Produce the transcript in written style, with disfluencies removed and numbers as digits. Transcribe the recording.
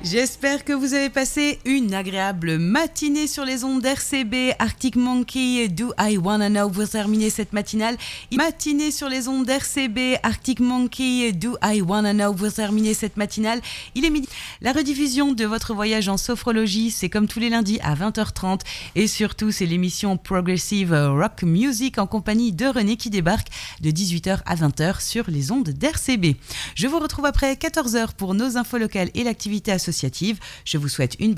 J'espère que vous avez passé une agréable matinée sur les ondes d'RCB. Arctic Monkey, Do I Wanna Know pour terminer cette matinale. Matinée sur les ondes d'RCB. Arctic Monkey, Do I Wanna Know pour terminer cette matinale. Il est midi. La rediffusion de votre voyage en sophrologie, c'est comme tous les lundis à 20h30. Et surtout, c'est l'émission Progressive Rock Music en compagnie de René qui débarque de 18h à 20h sur les ondes d'RCB. Je vous retrouve après 14h pour nos infos locales et l'activité associative. Je vous souhaite une